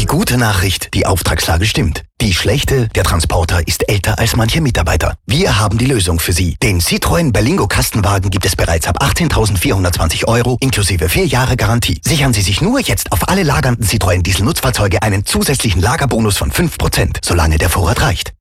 gute Nachricht, die Auftragslage stimmt. Die schlechte, der Transporter ist älter als manche Mitarbeiter. Wir haben die Lösung für Sie. Den Citroën Berlingo Kastenwagen gibt es bereits ab 18.420 € inklusive 4 Jahre Garantie. Sichern Sie sich nur jetzt auf alle lagernden Citroën Diesel-Nutzfahrzeuge einen zusätzlichen Lagerbonus von 5%, solange der Vorrat reicht.